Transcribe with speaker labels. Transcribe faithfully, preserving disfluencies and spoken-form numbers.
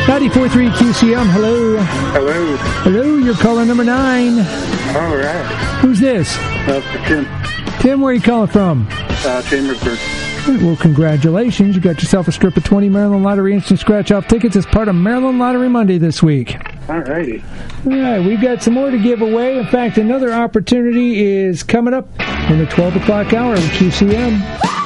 Speaker 1: ninety-four point three Q C M, hello.
Speaker 2: Hello.
Speaker 1: Hello, you're caller number nine.
Speaker 2: All right.
Speaker 1: Who's this?
Speaker 2: That's for Tim.
Speaker 1: Tim, where are you calling from?
Speaker 2: Uh, Chambersburg.
Speaker 1: Well, congratulations. You got yourself a strip of twenty Maryland Lottery Instant Scratch-Off tickets as part of Maryland Lottery Monday this week.
Speaker 2: All righty.
Speaker 1: All right, we've got some more to give away. In fact, another opportunity is coming up in the twelve o'clock hour with Q C M.